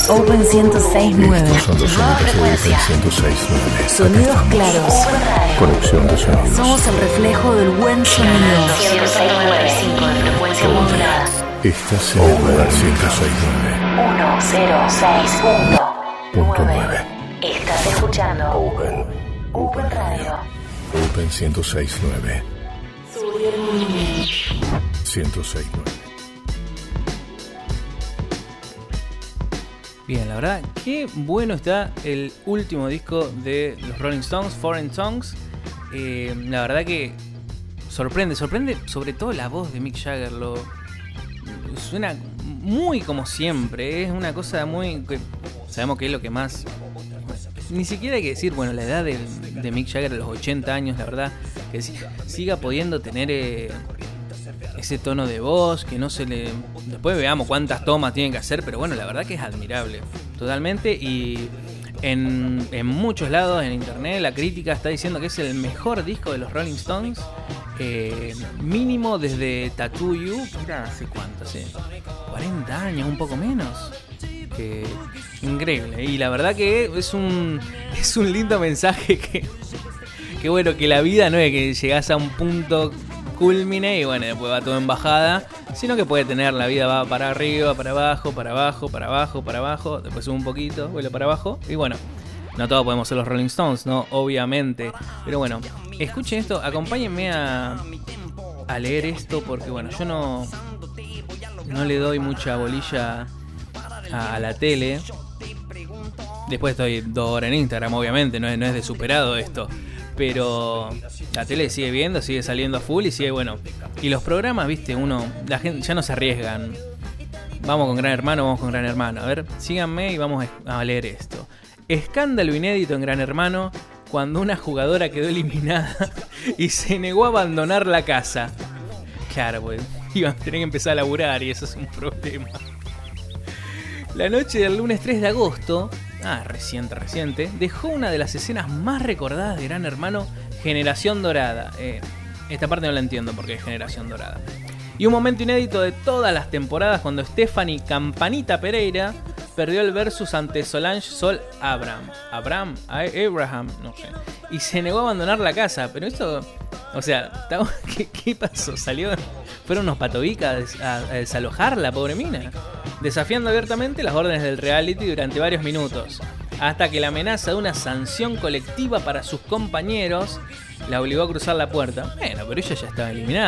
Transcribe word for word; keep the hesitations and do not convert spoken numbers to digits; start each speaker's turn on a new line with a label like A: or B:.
A: Open ciento seis punto nueve.
B: Estos son los sonidos de Open ciento seis punto nueve.
A: Sonidos claros.
B: Conexión de sonidos.
A: Somos el reflejo del buen sonido.
C: ciento seis punto nueve cinco de frecuencia modulada.
B: Estás en Open ciento seis punto nueve.
C: uno cero seis punto nueve.
B: nueve.
C: Estás escuchando
B: Open.
C: Open Radio.
B: Open ciento seis punto nueve. ciento seis punto nueve.
D: Bien, la verdad, qué bueno está el último disco de los Rolling Stones, Foreign Songs. Eh, la verdad que sorprende, sorprende sobre todo la voz de Mick Jagger. Lo, suena muy como siempre, es una cosa muy... Que sabemos que es lo que más... Ni siquiera hay que decir, bueno, la edad de, de Mick Jagger a los ochenta años, la verdad, que siga pudiendo tener... Eh, ese tono de voz, que no se le... Después veamos cuántas tomas tienen que hacer, pero bueno, la verdad que es admirable, totalmente. Y en, en muchos lados, en internet, la crítica está diciendo que es el mejor disco de los Rolling Stones, eh, mínimo desde Tattoo You, mira, ¿hace cuánto? Hace cuarenta años, un poco menos. Eh, increíble, y la verdad que es un, es un lindo mensaje que, que bueno, que la vida no es que llegás a un punto... culmine y bueno, después va todo en bajada, sino que puede tener, la vida va para arriba, para abajo, para abajo, para abajo, para abajo, después sube un poquito, vuelve para abajo y bueno, no todos podemos ser los Rolling Stones, ¿no? Obviamente, pero bueno, escuchen esto, acompáñenme a, a leer esto porque bueno, yo no, no le doy mucha bolilla a, a la tele, después estoy dos horas en Instagram, obviamente, no es, no es de superado esto. Pero la tele sigue viendo, sigue saliendo a full y sigue bueno. Y los programas, viste, uno, la gente ya no se arriesgan. Vamos con Gran Hermano, vamos con Gran Hermano. A ver, síganme y vamos a leer esto. Escándalo inédito en Gran Hermano cuando una jugadora quedó eliminada y se negó a abandonar la casa. Claro, pues iban a tener que empezar a laburar y eso es un problema. La noche del lunes tres de agosto, ah, reciente, reciente, dejó una de las escenas más recordadas de Gran Hermano, Generación Dorada. Eh, esta parte no la entiendo porque es Generación Dorada. Y un momento inédito de todas las temporadas cuando Stephanie Campanita Pereira perdió el versus ante Solange Sol Abraham. Abraham, Abraham, no sé. Y se negó a abandonar la casa. Pero esto, o sea, ¿qué, qué pasó? ¿Salió? ¿Fueron unos patobicas a, a desalojar la pobre mina? Desafiando abiertamente las órdenes del reality durante varios minutos, hasta que la amenaza de una sanción colectiva para sus compañeros la obligó a cruzar la puerta. Bueno, pero ella ya estaba eliminada.